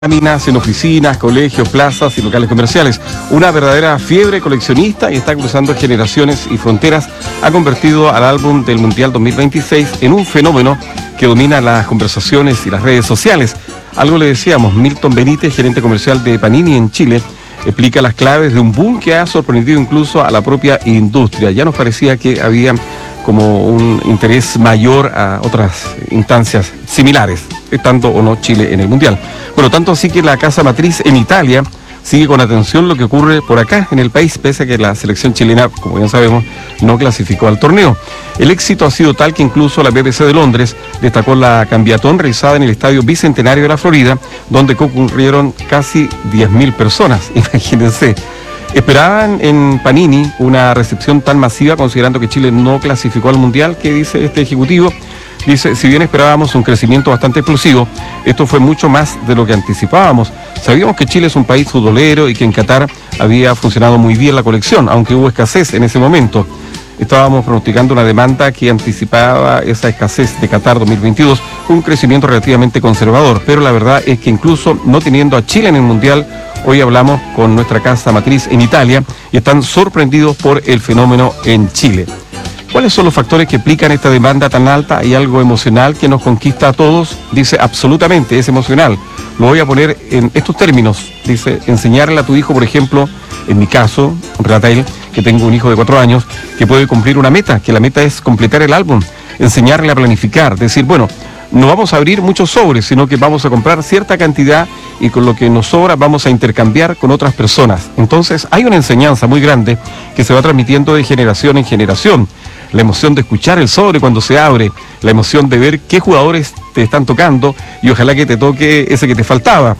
láminas en oficinas, colegios, plazas y locales comerciales. Una verdadera fiebre coleccionista y está cruzando generaciones y fronteras. Ha convertido al álbum del Mundial 2026 en un fenómeno que domina las conversaciones y las redes sociales. Algo le decíamos, Milton Benítez, gerente comercial de Panini en Chile, explica las claves de un boom que ha sorprendido incluso a la propia industria. Ya nos parecía que había como un interés mayor a otras instancias similares, estando o no Chile en el Mundial. Bueno, tanto así que la casa matriz en Italia sigue con atención lo que ocurre por acá en el país, pese a que la selección chilena, como ya sabemos, no clasificó al torneo. El éxito ha sido tal que incluso la BBC de Londres destacó la cambiatón realizada en el Estadio Bicentenario de la Florida, donde concurrieron casi 10.000 personas, imagínense. Esperaban en Panini una recepción tan masiva, considerando que Chile no clasificó al Mundial, que dice este ejecutivo. Dice, si bien esperábamos un crecimiento bastante explosivo, esto fue mucho más de lo que anticipábamos. Sabíamos que Chile es un país futbolero y que en Qatar había funcionado muy bien la colección, aunque hubo escasez en ese momento. Estábamos pronosticando una demanda que anticipaba esa escasez de Qatar 2022 con un crecimiento relativamente conservador, pero la verdad es que incluso no teniendo a Chile en el Mundial, hoy hablamos con nuestra casa matriz en Italia y están sorprendidos por el fenómeno en Chile. ¿Cuáles son los factores que explican esta demanda tan alta? ¿Hay algo emocional que nos conquista a todos? Dice, absolutamente, es emocional. Lo voy a poner en estos términos. Dice, enseñarle a tu hijo, por ejemplo, en mi caso, relata él, que tengo un hijo de 4 años, que puede cumplir una meta, que la meta es completar el álbum. Enseñarle a planificar, decir, bueno, no vamos a abrir muchos sobres, sino que vamos a comprar cierta cantidad y con lo que nos sobra vamos a intercambiar con otras personas. Entonces hay una enseñanza muy grande que se va transmitiendo de generación en generación. La emoción de escuchar el sobre cuando se abre, la emoción de ver qué jugadores te están tocando y ojalá que te toque ese que te faltaba.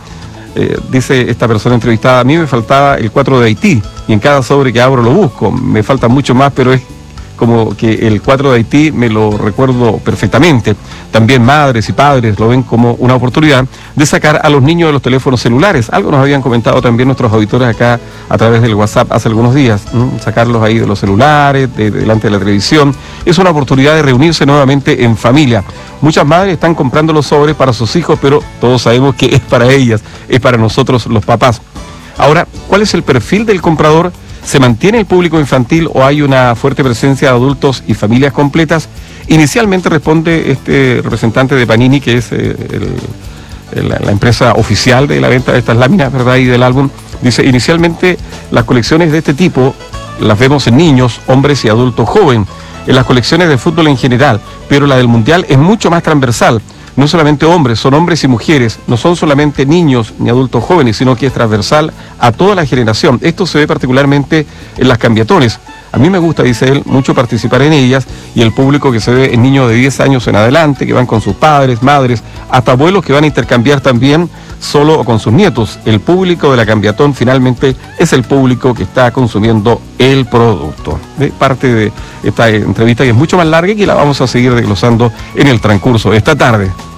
Dice esta persona entrevistada, a mí me faltaba el 4 de Haití y en cada sobre que abro lo busco. Me falta mucho más, pero es como que el 4 de Haití me lo recuerdo perfectamente. También madres y padres lo ven como una oportunidad de sacar a los niños de los teléfonos celulares. Algo nos habían comentado también nuestros auditores acá a través del WhatsApp hace algunos días. Sacarlos ahí de los celulares, delante de la televisión. Es una oportunidad de reunirse nuevamente en familia. Muchas madres están comprando los sobres para sus hijos, pero todos sabemos que es para ellas, es para nosotros los papás. Ahora, ¿cuál es el perfil del comprador? ¿Se mantiene el público infantil o hay una fuerte presencia de adultos y familias completas? Inicialmente responde este representante de Panini, que es la empresa oficial de la venta de estas láminas, ¿verdad? Y del álbum. Dice, inicialmente las colecciones de este tipo las vemos en niños, hombres y adultos jóvenes, en las colecciones de fútbol en general, pero la del Mundial es mucho más transversal. No solamente hombres, son hombres y mujeres, no son solamente niños ni adultos jóvenes, sino que es transversal a toda la generación. Esto se ve particularmente en las cambiatones. A mí me gusta, dice él, mucho participar en ellas y el público que se ve en niños de 10 años en adelante, que van con sus padres, madres, hasta abuelos que van a intercambiar también solo o con sus nietos. El público de la cambiatón finalmente es el público que está consumiendo el producto. De parte de esta entrevista que es mucho más larga y que la vamos a seguir desglosando en el transcurso de esta tarde.